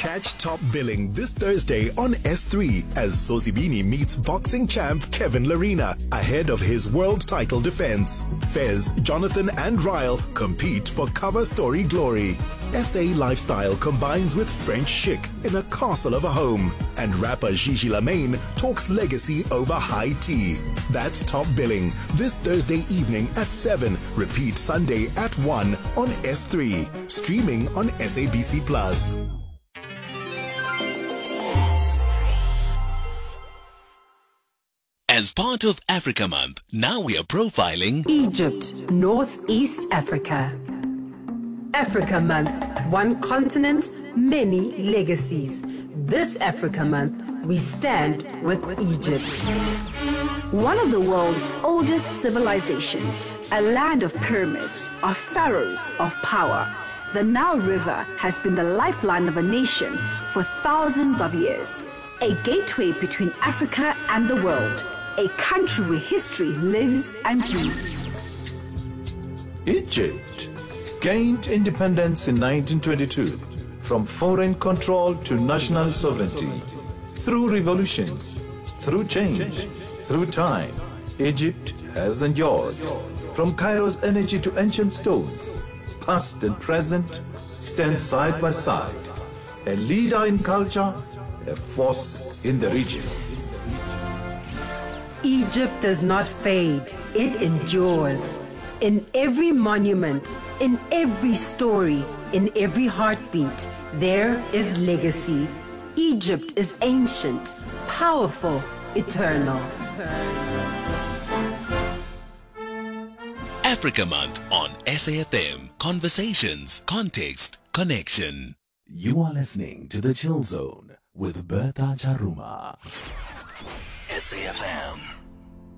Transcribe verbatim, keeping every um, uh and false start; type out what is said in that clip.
Catch Top Billing this Thursday on S three as Sosibini meets boxing champ Kevin Larina ahead of his world title defense. Fez, Jonathan and Ryle compete for cover story glory. S A lifestyle combines with French chic in a castle of a home. And rapper Gigi Lamaine talks legacy over high tea. That's Top Billing this Thursday evening at seven. Repeat Sunday at one on S three. Streaming on S A B C Plus. As part of Africa Month, now we are profiling Egypt, Northeast Africa. Africa Month, one continent, many legacies. This Africa Month, we stand with Egypt. One of the world's oldest civilizations, a land of pyramids, of pharaohs, of power. The Nile River has been the lifeline of a nation for thousands of years. A gateway between Africa and the world. A country where history lives and breathes. Egypt gained independence in nineteen twenty-two from foreign control to national sovereignty. Through revolutions, through change, through time, Egypt has endured. From Cairo's energy to ancient stones, past and present stand side by side. A leader in culture, a force in the region. Egypt does not fade, it endures. In every monument, in every story, in every heartbeat, there is legacy. Egypt is ancient, powerful, eternal. Africa Month on S A F M. Conversations, context, connection. You are listening to The Chill Zone with Bertha Charuma. S A F M.